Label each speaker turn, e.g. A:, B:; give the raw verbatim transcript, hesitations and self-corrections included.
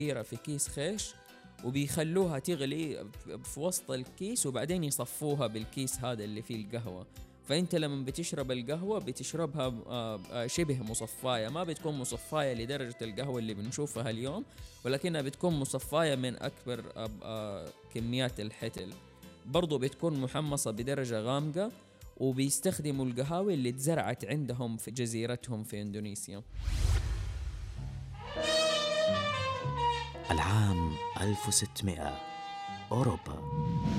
A: في كيس خيش، وبيخلوها تغلي في وسط الكيس، وبعدين يصفوها بالكيس هذا اللي فيه القهوة. فأنت لما بتشرب القهوة بتشربها آه، آه، شبه مصفاية، ما بتكون مصفاية لدرجة القهوة اللي بنشوفها اليوم، ولكنها بتكون مصفاية من أكبر آه، آه، كميات الحتل. برضو بتكون محمصة بدرجة غامقة، وبيستخدموا القهاوي اللي تزرعت عندهم في جزيرتهم في إندونيسيا.
B: العام ألف وستمائة، أوروبا.